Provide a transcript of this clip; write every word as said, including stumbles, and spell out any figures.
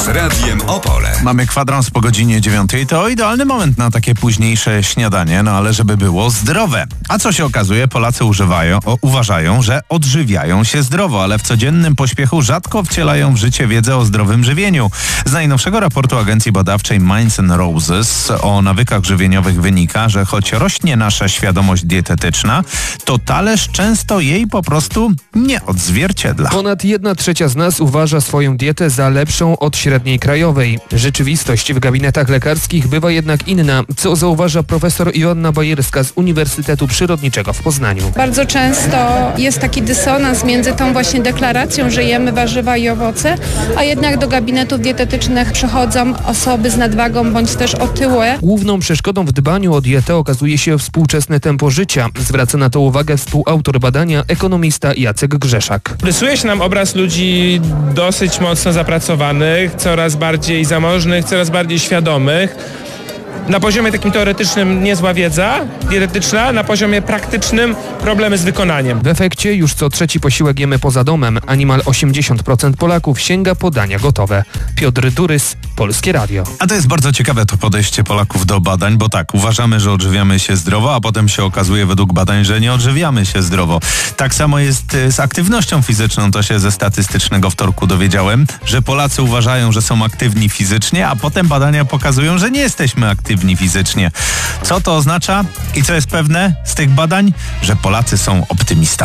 z Radiem Opole. Mamy kwadrans po godzinie dziewiątej. To idealny moment na takie późniejsze śniadanie, no ale żeby było zdrowe. A co się okazuje, Polacy używają, o, uważają, że odżywiają się zdrowo, ale w codziennym pośpiechu rzadko wcielają w życie wiedzę o zdrowym żywieniu. Z najnowszego raportu agencji badawczej Minds and Roses o nawykach żywieniowych wynika, że choć rośnie nasza świadomość dietetyczna, to talerz często jej po prostu nie odzwierciedla. Ponad jedna trzecia z nas uważa swoją dietę za lepszą od średniej krajowej. Rzeczywistość w gabinetach lekarskich bywa jednak inna, co zauważa profesor Joanna Bajerska z Uniwersytetu Przyrodniczego w Poznaniu. Bardzo często jest taki dysonans między tą właśnie deklaracją, że jemy warzywa i owoce, a jednak do gabinetów dietetycznych przychodzą osoby z nadwagą bądź też otyłe. Główną przeszkodą w dbaniu o dietę okazuje się współczesne tempo życia. Zwraca na to uwagę współautor badania, ekonomista Jacek Grzeszak. Rysuje się nam obraz ludzi dosyć mocno zapracowanych, coraz bardziej zamożnych, coraz bardziej świadomych. Na poziomie takim teoretycznym niezła wiedza dietetyczna, na poziomie praktycznym problemy z wykonaniem. W efekcie już co trzeci posiłek jemy poza domem, a niemal osiemdziesiąt procent Polaków sięga po dania gotowe. Piotr Durys, Polskie Radio. A to jest bardzo ciekawe to podejście Polaków do badań, bo tak, uważamy, że odżywiamy się zdrowo, a potem się okazuje według badań, że nie odżywiamy się zdrowo. Tak samo jest z aktywnością fizyczną, to się ze statystycznego wtorku dowiedziałem, że Polacy uważają, że są aktywni fizycznie, a potem badania pokazują, że nie jesteśmy aktywni fizycznie. Co to oznacza i co jest pewne z tych badań? Że Polacy są optymistami.